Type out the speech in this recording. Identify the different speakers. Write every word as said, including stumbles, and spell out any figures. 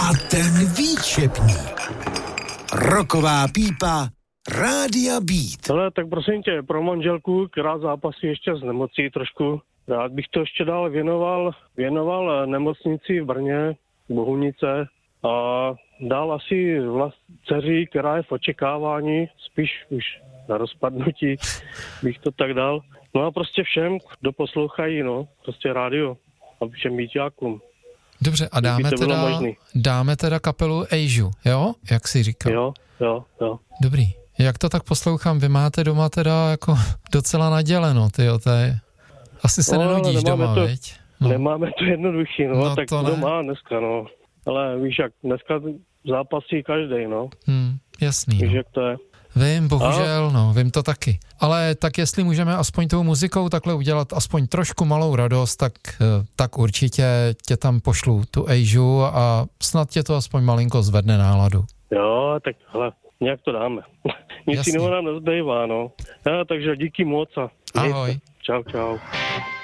Speaker 1: A ten výčepník. Roková pípa Rádia Beat.
Speaker 2: Ale tak prosím tě, pro manželku, která zápasí ještě s nemocí trošku, rád bych to ještě dál věnoval, věnoval nemocnici v Brně, Bohunice, a dál asi vlast dceři, která je v očekávání, spíš už na rozpadnutí, bych to tak dal. No a prostě všem, kdo poslouchají, no, prostě rádio a všem býťákům.
Speaker 3: Dobře, a dáme teda, dáme teda kapelu Asia, jo? Jak jsi říkal?
Speaker 2: Jo, jo, jo.
Speaker 3: Dobrý. Jak to tak poslouchám, vy máte doma teda jako docela naděleno, tyjo, to je... Asi se no, nenudíš doma,
Speaker 2: to,
Speaker 3: veď? No.
Speaker 2: Nemáme to jednoduchý, no,
Speaker 3: no
Speaker 2: tak
Speaker 3: to
Speaker 2: kdo má dneska, no. Ale víš jak, dneska zápasí každej, no.
Speaker 3: Hmm, jasný.
Speaker 2: Víš
Speaker 3: no.
Speaker 2: jak to je.
Speaker 3: Vím, bohužel,
Speaker 2: a?
Speaker 3: no, vím to taky. Ale tak jestli můžeme aspoň tou muzikou takhle udělat aspoň trošku malou radost, tak, tak určitě tě tam pošlu tu Asiu a snad tě to aspoň malinko zvedne náladu.
Speaker 2: Jo, tak hele, nějak to dáme. Nic jiného nám nezbývá, no. Ja, takže díky moc a
Speaker 3: ahoj.
Speaker 2: Čau, čau.